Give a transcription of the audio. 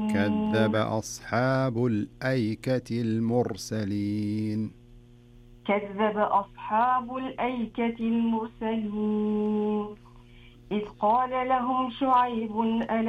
كذب أصحاب الأيكة المرسلين كذب أصحاب الأيكة المرسلين إذ قال لهم شعيب ألا